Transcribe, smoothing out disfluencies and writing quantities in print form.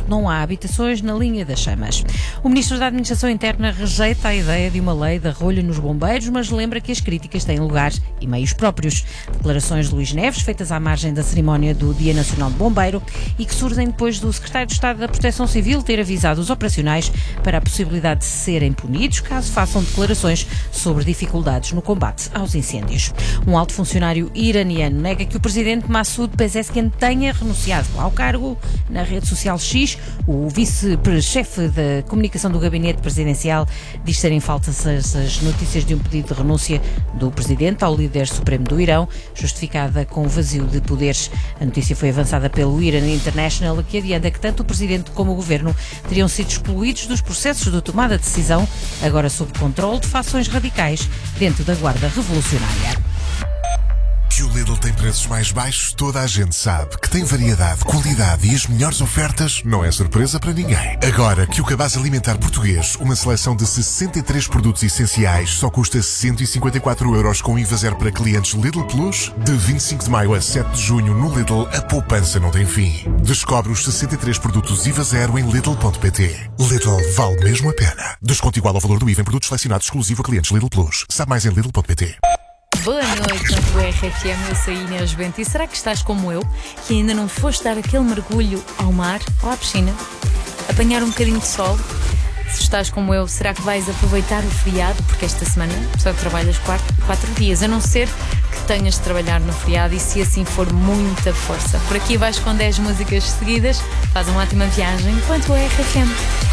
não há habitações na linha das chamas. O Ministro da Administração Interna rejeita a ideia de uma lei da rolha nos bombeiros, mas lembra que as críticas têm lugar e meios próprios. Declarações de Luís Neves, feitas à margem da cerimónia do Dia Nacional de Bombeiro e que surgem depois do Secretário de Estado da Proteção Civil ter avisado os operacionais para a possibilidade de serem punidos caso façam declarações sobre dificuldades no combate aos incêndios. Um alto funcionário iraniano nega que o presidente Massoud Pezeshkian tenha renunciado ao cargo. Na rede social X, o vice-chefe da comunicação do gabinete presidencial diz serem falsas as notícias de um pedido de renúncia do presidente ao líder supremo do Irão, justificada com o vazio de poderes. A notícia foi avançada pelo Iran International, que adianta que tanto o presidente como o governo teriam sido excluídos dos processos de tomada de decisão, agora sob controle de fações radicais dentro da Guarda Revolucionária. Que o Lidl tem preços mais baixos, toda a gente sabe. Que tem variedade, qualidade e as melhores ofertas, não é surpresa para ninguém. Agora que o cabaz alimentar português, uma seleção de 63 produtos essenciais, só custa 154 € com IVA zero para clientes Lidl Plus, de 25 de maio a 7 de junho no Lidl, a poupança não tem fim. Descobre os 63 produtos IVA zero em Lidl.pt. Lidl vale mesmo a pena. Desconto igual ao valor do IVA em produtos selecionados exclusivo a clientes Lidl Plus. Sabe mais em Lidl.pt. Boa noite, na tua RFM, eu sou Inês Bento. E será que estás como eu, que ainda não foste dar aquele mergulho ao mar ou à piscina? Apanhar um bocadinho de sol? Se estás como eu, será que vais aproveitar o feriado? Porque esta semana só trabalhas 4 dias, a não ser que tenhas de trabalhar no feriado e se assim for, muita força. Por aqui vais com 10 músicas seguidas, faz uma ótima viagem com a tua RFM.